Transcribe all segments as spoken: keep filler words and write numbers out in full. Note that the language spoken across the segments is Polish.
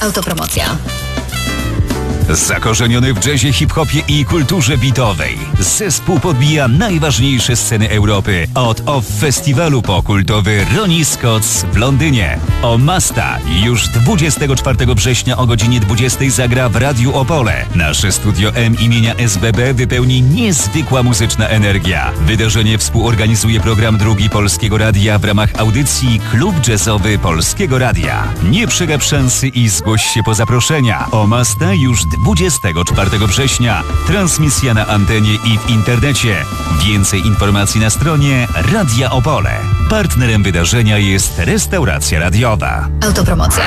Autopromocja. Zakorzeniony w jazzie, hip-hopie i kulturze beatowej, zespół podbija najważniejsze sceny Europy. Od Off Festiwalu po kultowy Ronnie Scott's w Londynie. Omasta już dwudziestego czwartego września o godzinie dwudziestej zagra w Radiu Opole. Nasze Studio M imienia S B B wypełni niezwykła muzyczna energia. Wydarzenie współorganizuje program Drugi Polskiego Radia w ramach audycji Klub Jazzowy Polskiego Radia. Nie przegap szansy i zgłoś się po zaproszenia. Omasta już dwudziestego czwartego września. Transmisja na antenie i w internecie. Więcej informacji na stronie Radia Opole. Partnerem wydarzenia jest restauracja radiowa. Autopromocja.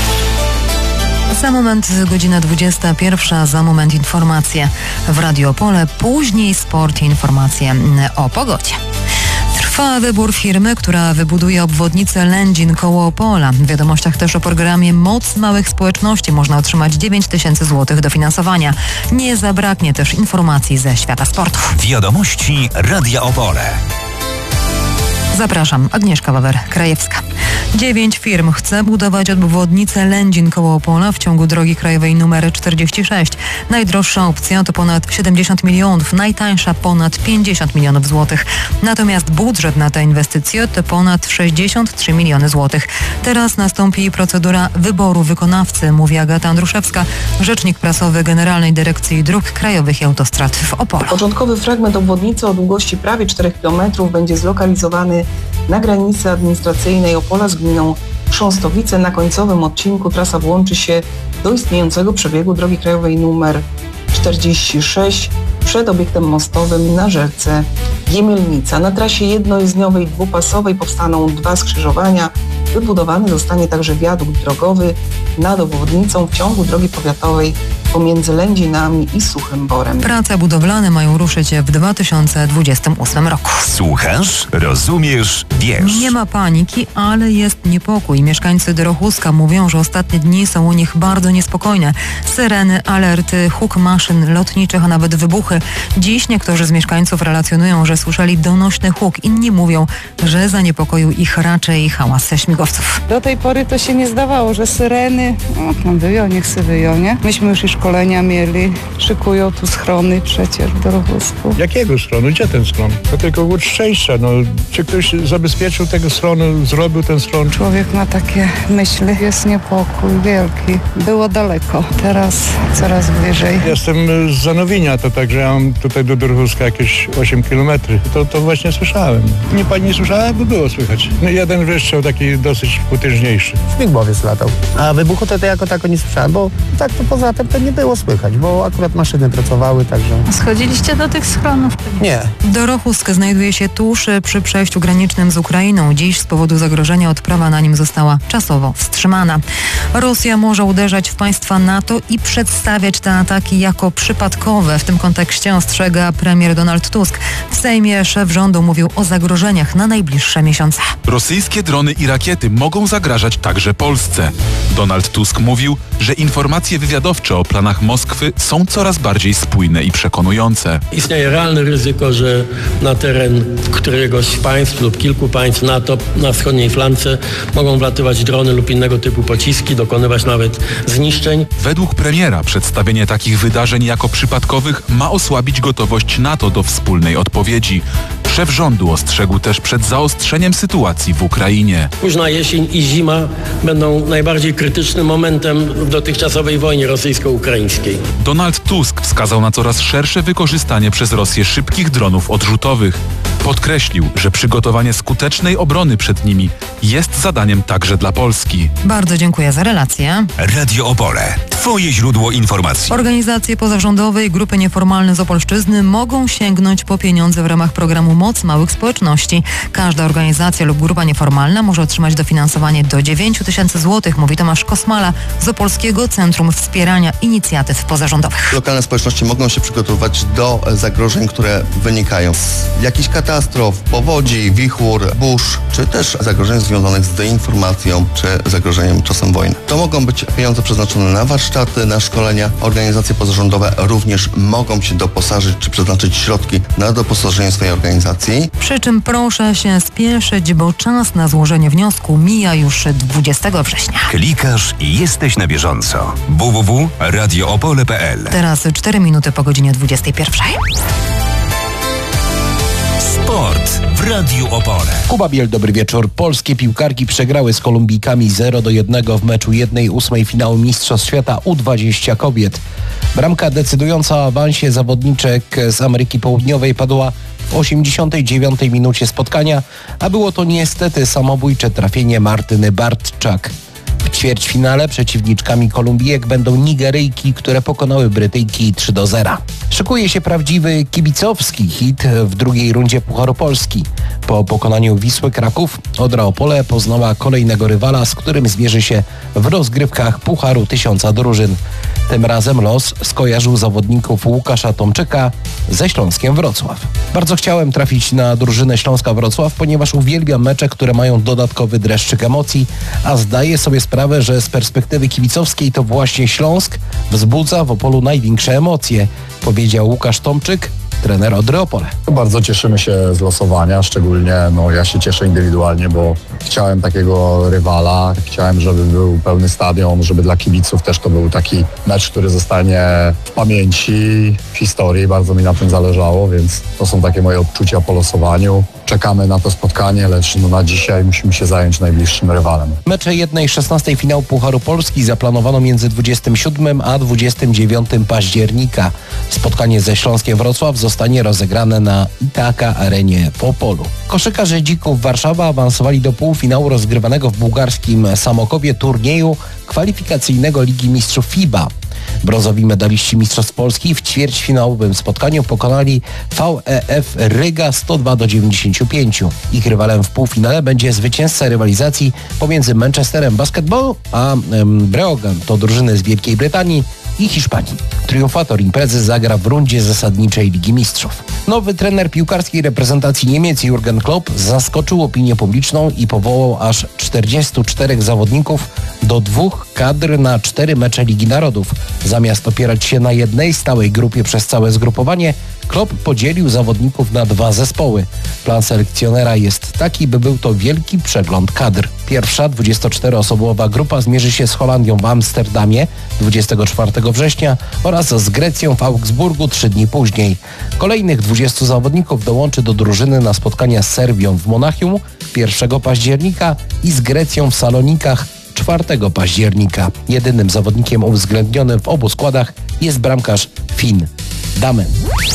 Za moment godzina dwudziesta pierwsza, za moment informacje w Radio Opole, później sport i informacje o pogodzie. Trwa wybór firmy, która wybuduje obwodnicę Lędzin koło Opola. W wiadomościach też o programie Moc Małych Społeczności można otrzymać dziewięć tysięcy złotych dofinansowania. Nie zabraknie też informacji ze świata sportu. Wiadomości Radia Opole. Zapraszam, Agnieszka Wawer-Krajewska. Dziewięć firm chce budować obwodnicę Lędzin koło Opola w ciągu drogi krajowej nr czterdzieści sześć. Najdroższa opcja to ponad siedemdziesiąt milionów, najtańsza ponad pięćdziesiąt milionów złotych. Natomiast budżet na tę inwestycję to ponad sześćdziesiąt trzy miliony złotych. Teraz nastąpi procedura wyboru wykonawcy, mówi Agata Andruszewska, rzecznik prasowy Generalnej Dyrekcji Dróg Krajowych i Autostrad w Opolu. Początkowy fragment obwodnicy o długości prawie czterech kilometrów będzie zlokalizowany na granicy administracyjnej Opola z gminą Chrząstowice. Na końcowym odcinku trasa włączy się do istniejącego przebiegu drogi krajowej nr czterdzieści sześć przed obiektem mostowym na rzece Jemielnica. Na trasie jednojezdniowej dwupasowej powstaną dwa skrzyżowania. Wybudowany zostanie także wiadukt drogowy nad obwodnicą w ciągu drogi powiatowej pomiędzy Lędzinami i Suchym Borem. Prace budowlane mają ruszyć w dwa tysiące dwudziestym ósmym roku. Słuchasz, rozumiesz, wiesz. Nie ma paniki, ale jest niepokój. Mieszkańcy Dorochuska mówią, że ostatnie dni są u nich bardzo niespokojne. Syreny, alerty, huk maszyn lotniczych, a nawet wybuchy. Dziś niektórzy z mieszkańców relacjonują, że słyszeli donośny huk. Inni mówią, że zaniepokoił ich raczej hałas śmigłowców. Do tej pory to się nie zdawało, że syreny, o, no wyją, niech se wyją, nie? Myśmy już i szkolenia mieli, szykują tu schrony przecież w Dorochusku. Jakiego schronu? Gdzie ten schron? To tylko głód szczęścia. No, czy ktoś zabezpieczył tego schronu, zrobił ten schron? Człowiek ma takie myśli, jest niepokój wielki. Było daleko, teraz coraz bliżej. Jestem z Zanowinia, to także ja mam tutaj do Dorochuska jakieś osiem kilometrów. To, to właśnie słyszałem. Nie pani nie słyszała, bo było słychać. No, jeden wystrzał taki dosyć potężniejszy. Śmigłowiec latał. A wybuchu to, to jako tako nie słyszałem, bo tak to poza tym to nie było słychać, bo akurat maszyny pracowały, także... Schodziliście do tych schronów? Nie. Dorochusk znajduje się tuż przy przejściu granicznym z Ukrainą. Dziś z powodu zagrożenia odprawa na nim została czasowo wstrzymana. Rosja może uderzać w państwa NATO i przedstawiać te ataki jako przypadkowe. W tym kontekście ostrzega premier Donald Tusk. W Sejmie szef rządu mówił o zagrożeniach na najbliższe miesiące. Rosyjskie drony i rakiety mogą zagrażać także Polsce. Donald Tusk mówił, że informacje wywiadowcze o planach Moskwy są coraz bardziej spójne i przekonujące. Istnieje realne ryzyko, że na teren któregoś z państw lub kilku państw NATO na wschodniej flance mogą wlatywać drony lub innego typu pociski, dokonywać nawet zniszczeń. Według premiera przedstawienie takich wydarzeń jako przypadkowych ma osłabić gotowość NATO do wspólnej odpowiedzi. Szef rządu ostrzegł też przed zaostrzeniem sytuacji w Ukrainie. Późna jesień i zima będą najbardziej krytycznym momentem w dotychczasowej wojnie rosyjsko-ukraińskiej. Donald Tusk wskazał na coraz szersze wykorzystanie przez Rosję szybkich dronów odrzutowych. Podkreślił, że przygotowanie skutecznej obrony przed nimi jest zadaniem także dla Polski. Bardzo dziękuję za relację. Radio Opole. Twoje źródło informacji. Organizacje pozarządowe i grupy nieformalne z Opolszczyzny mogą sięgnąć po pieniądze w ramach programu Moc Małych Społeczności. Każda organizacja lub grupa nieformalna może otrzymać dofinansowanie do dziewięć tysięcy złotych, mówi Tomasz Kosmala z Opolskiego Centrum Wspierania Inicjatyw Pozarządowych. Lokalne społeczności mogą się przygotować do zagrożeń, które wynikają z jakichś katastrof, powodzi, wichur, burz, czy też zagrożeń związanych z deinformacją, czy zagrożeniem czasem wojny. To mogą być pieniądze przeznaczone na warsztaty, warsztaty, na szkolenia. Organizacje pozarządowe również mogą się doposażyć czy przeznaczyć środki na doposażenie swojej organizacji. Przy czym proszę się spieszyć, bo czas na złożenie wniosku mija już dwudziestego września. Klikasz i jesteś na bieżąco. w w w kropka radio opole kropka p l. Teraz cztery minuty po godzinie dwudziestej pierwszej. Sport w Radiu Opole. Kuba Biel, dobry wieczór. Polskie piłkarki przegrały z Kolumbijkami zero do jednego w meczu jednej ósmej finału Mistrzostw Świata U dwadzieścia kobiet. Bramka decydująca o awansie zawodniczek z Ameryki Południowej padła w osiemdziesiątej dziewiątej minucie spotkania, a było to niestety samobójcze trafienie Martyny Bartczak. W ćwierćfinale przeciwniczkami Kolumbijek będą Nigeryjki, które pokonały Brytyjki trzy do zera. Szykuje się prawdziwy kibicowski hit w drugiej rundzie Pucharu Polski. Po pokonaniu Wisły Kraków Odra Opole poznała kolejnego rywala, z którym zmierzy się w rozgrywkach Pucharu Tysiąca Drużyn. Tym razem los skojarzył zawodników Łukasza Tomczyka ze Śląskiem Wrocław. Bardzo chciałem trafić na drużynę Śląska Wrocław, ponieważ uwielbiam mecze, które mają dodatkowy dreszczyk emocji, a zdaję sobie sprawę, że z perspektywy kibicowskiej to właśnie Śląsk wzbudza w Opolu największe emocje, powiedział Łukasz Tomczyk, trener Odry Opole. Bardzo cieszymy się z losowania, szczególnie no, ja się cieszę indywidualnie, bo chciałem takiego rywala, chciałem, żeby był pełny stadion, żeby dla kibiców też to był taki mecz, który zostanie w pamięci, w historii, bardzo mi na tym zależało, więc to są takie moje odczucia po losowaniu. Czekamy na to spotkanie, lecz no, na dzisiaj musimy się zająć najbliższym rywalem. Mecze jednej szesnastej finału Pucharu Polski zaplanowano między dwudziestego siódmego a dwudziestego dziewiątego października. Spotkanie ze Śląskiem Wrocław zostanie rozegrane na Itaka Arenie w Opolu. Koszykarze Dzików Warszawa awansowali do półfinału rozgrywanego w bułgarskim Samokowie turnieju kwalifikacyjnego Ligi Mistrzów FIBA. Brązowi medaliści Mistrzostw Polski w ćwierćfinałowym spotkaniu pokonali V E F Ryga sto dwa do dziewięćdziesięciu pięciu. Ich rywalem w półfinale będzie zwycięzca rywalizacji pomiędzy Manchesterem Basketball a um, Breogán, to drużyny z Wielkiej Brytanii i Hiszpanii. Triumfator imprezy zagra w rundzie zasadniczej Ligi Mistrzów. Nowy trener piłkarskiej reprezentacji Niemiec Jurgen Klopp zaskoczył opinię publiczną i powołał aż czterdziestu czterech zawodników do dwóch kadr na cztery mecze Ligi Narodów. Zamiast opierać się na jednej stałej grupie przez całe zgrupowanie, Klopp podzielił zawodników na dwa zespoły. Plan selekcjonera jest taki, by był to wielki przegląd kadr. Pierwsza dwudziestoczteroosobowa grupa zmierzy się z Holandią w Amsterdamie dwudziestego czwartego września oraz z Grecją w Augsburgu trzy dni później. Kolejnych dwudziestu zawodników dołączy do drużyny na spotkania z Serbią w Monachium pierwszego października i z Grecją w Salonikach czwartego października. Jedynym zawodnikiem uwzględnionym w obu składach jest bramkarz Finn Damen.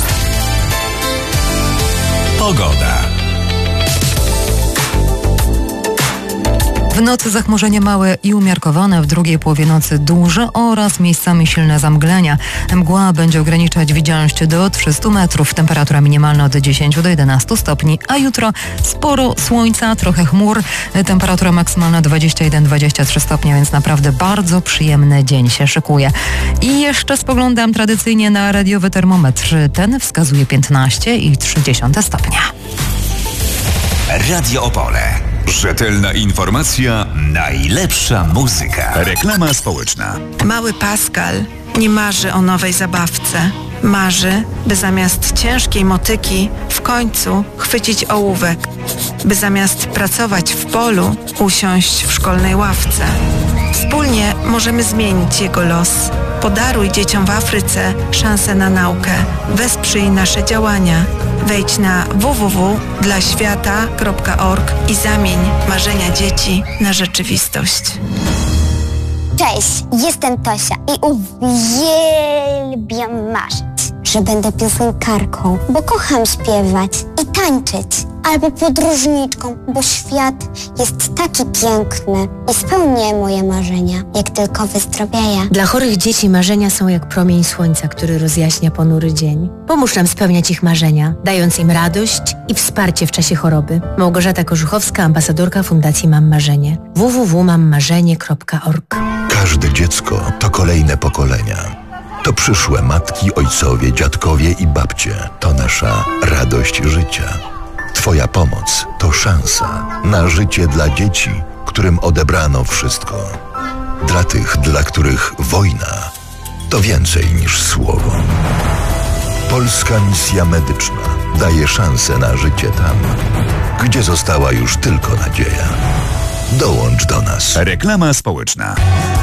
Pogoda. W nocy zachmurzenie małe i umiarkowane, w drugiej połowie nocy duże oraz miejscami silne zamglenia. Mgła będzie ograniczać widzialność do trzystu metrów. Temperatura minimalna od dziesięciu do jedenastu stopni, a jutro sporo słońca, trochę chmur. Temperatura maksymalna dwadzieścia jeden do dwudziestu trzech stopni, więc naprawdę bardzo przyjemny dzień się szykuje. I jeszcze spoglądam tradycyjnie na radiowy termometr. Ten wskazuje piętnaście i trzy dziesiąte stopnia. Radio Opole. Rzetelna informacja, najlepsza muzyka. Reklama społeczna. Mały Pascal nie marzy o nowej zabawce. Marzy, by zamiast ciężkiej motyki w końcu chwycić ołówek. By zamiast pracować w polu usiąść w szkolnej ławce. Wspólnie możemy zmienić jego los. Podaruj dzieciom w Afryce szansę na naukę. Wesprzyj nasze działania. Wejdź na w w w kropka dla świata kropka org i zamień marzenia dzieci na rzeczywistość. Cześć, jestem Tosia i uwielbiam marzyć, że będę piosenkarką, bo kocham śpiewać i tańczyć. Albo podróżniczką, bo świat jest taki piękny i spełnię moje marzenia, jak tylko wyzdrowieję. Dla chorych dzieci marzenia są jak promień słońca, który rozjaśnia ponury dzień. Pomóż nam spełniać ich marzenia, dając im radość i wsparcie w czasie choroby. Małgorzata Korzuchowska, ambasadorka Fundacji Mam Marzenie. w w w kropka mam marzenie kropka org. Każde dziecko to kolejne pokolenia. To przyszłe matki, ojcowie, dziadkowie i babcie. To nasza radość życia. Twoja pomoc to szansa na życie dla dzieci, którym odebrano wszystko. Dla tych, dla których wojna to więcej niż słowo. Polska Misja Medyczna daje szansę na życie tam, gdzie została już tylko nadzieja. Dołącz do nas. Reklama społeczna.